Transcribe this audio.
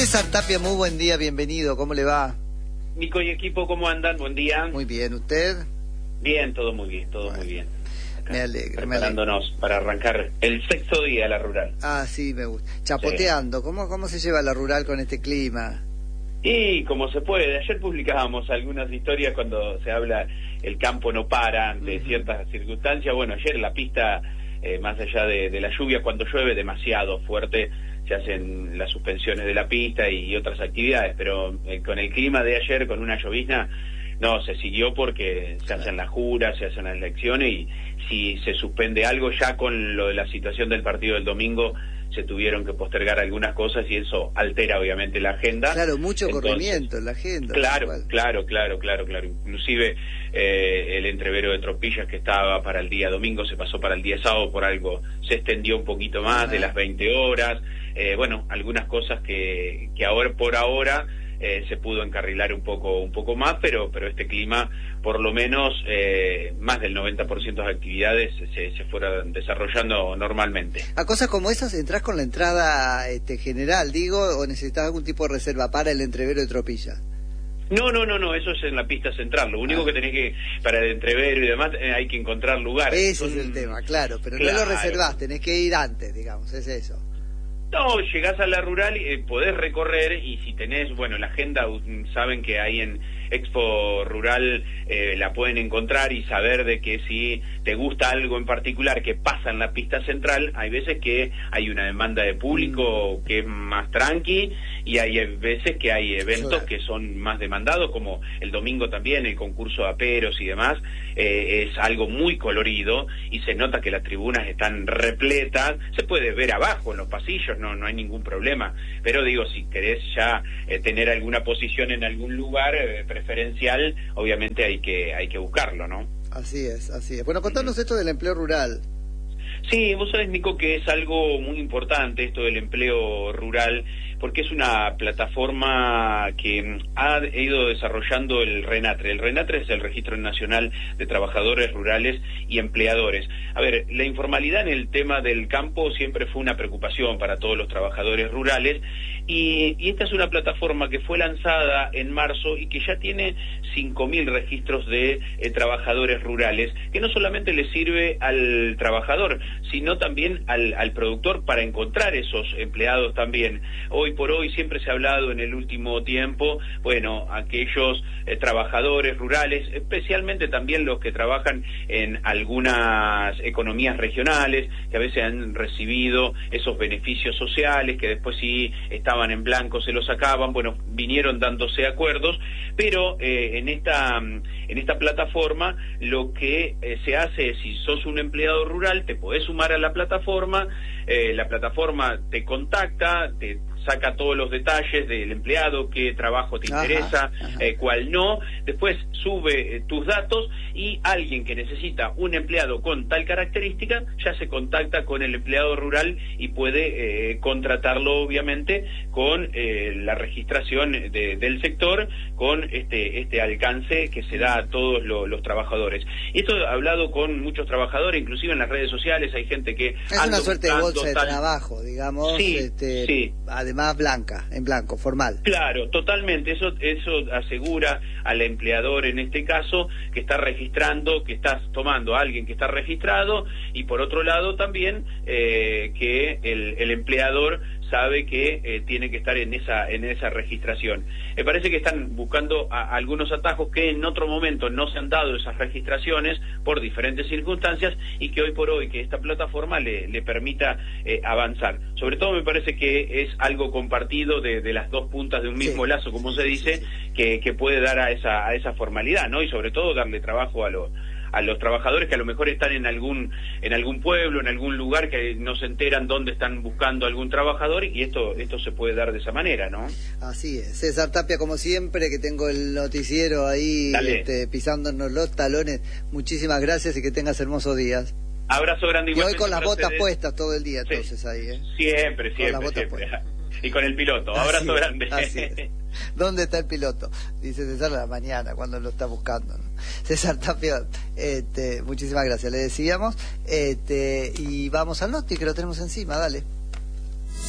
César Tapia, muy buen día, bienvenido, ¿cómo le va? Nico y equipo, ¿cómo andan? Buen día. Muy bien, ¿usted? Bien, todo muy bien, todo muy bien. Acá, me alegro. Preparándonos para arrancar el sexto día de la rural. Ah, sí, me gusta. Chapoteando, sí. ¿Cómo se lleva la rural con este clima? Y como se puede, ayer publicábamos algunas historias cuando se habla el campo no para ante ciertas circunstancias. Bueno, ayer la pista, más allá de la lluvia, cuando llueve demasiado fuerte, se hacen las suspensiones de la pista y otras actividades, pero con el clima de ayer, con una llovizna, no, se siguió porque se hacen las juras, se hacen las elecciones y si se suspende algo ya con lo de la situación del partido del domingo, se tuvieron que postergar algunas cosas y eso altera obviamente la agenda. Claro, mucho corrimiento en la agenda. Claro. Inclusive el entrevero de Tropillas que estaba para el día domingo se pasó para el día sábado por algo, se extendió un poquito más de las 20 horas. Bueno, algunas cosas que ahora por ahora se pudo encarrilar un poco más, pero este clima, por lo menos, más del 90% de las actividades se fueron desarrollando normalmente. A cosas como esas, ¿entrás con la entrada general, digo, o necesitas algún tipo de reserva para el entrevero de Tropilla? No, eso es en la pista central. Lo único que tenés que, para el entrevero y demás, hay que encontrar lugares. Ese es el tema, claro, pero no lo reservás, tenés que ir antes, digamos, es eso. No, llegás a la rural y podés recorrer y si tenés, bueno, la agenda, saben que ahí en Expo Rural la pueden encontrar y saber de que si te gusta algo en particular que pasa en la pista central, hay veces que hay una demanda de público que es más tranqui y hay veces que hay eventos que son más demandados, como el domingo también, el concurso de aperos y demás, es algo muy colorido y se nota que las tribunas están repletas, se puede ver abajo en los pasillos, no hay ningún problema, pero digo, si querés ya tener alguna posición en algún lugar preferencial, obviamente hay que buscarlo, ¿no? Así es. Bueno, contanos esto del empleo rural. Sí, vos sabés, Nico, que es algo muy importante esto del empleo rural, porque es una plataforma que ha ido desarrollando el RENATRE. El RENATRE es el Registro Nacional de Trabajadores Rurales y Empleadores. A ver, la informalidad en el tema del campo siempre fue una preocupación para todos los trabajadores rurales, y esta es una plataforma que fue lanzada en marzo y que ya tiene 5.000 registros de trabajadores rurales, que no solamente le sirve al trabajador, sino también al productor para encontrar esos empleados también. Hoy por hoy siempre se ha hablado en el último tiempo, bueno, aquellos trabajadores rurales, especialmente también los que trabajan en algunas economías regionales, que a veces han recibido esos beneficios sociales, que después sí estaban en blanco, se los sacaban, bueno, vinieron dándose acuerdos, pero en esta plataforma lo que se hace es, si sos un empleado rural, te podés sumar a la plataforma te contacta, te saca todos los detalles del empleado, qué trabajo te interesa, cuál no, después sube tus datos y alguien que necesita un empleado con tal característica ya se contacta con el empleado rural y puede contratarlo obviamente con la registración del sector, con este alcance que se da a todos los trabajadores. Esto he hablado con muchos trabajadores, inclusive en las redes sociales hay gente que es una suerte de bolsa de trabajo, digamos, sí. Además en blanco, formal. Claro, totalmente, eso asegura al empleador en este caso que está registrando, que estás tomando a alguien que está registrado, y por otro lado también que el empleador sabe que tiene que estar en esa registración. Me parece que están buscando algunos atajos que en otro momento no se han dado esas registraciones por diferentes circunstancias y que hoy por hoy que esta plataforma le permita avanzar. Sobre todo me parece que es algo compartido de las dos puntas de un mismo lazo, como se dice, que puede dar a esa formalidad, ¿no? Y sobre todo darle trabajo a los trabajadores que a lo mejor están en algún pueblo, en algún lugar que no se enteran dónde están buscando algún trabajador, y esto se puede dar de esa manera, ¿no? Así es. César Tapia, como siempre, que tengo el noticiero ahí pisándonos los talones. Muchísimas gracias y que tengas hermosos días. Abrazo grande. Y hoy con las botas puestas todo el día, entonces ahí, ¿eh? Siempre. Y con el piloto. Abrazo grande. Así es. ¿Dónde está el piloto? Dice César a la mañana, cuando lo está buscando, ¿no? César Tapia, muchísimas gracias, le decíamos, y vamos al noti, que lo tenemos encima, dale.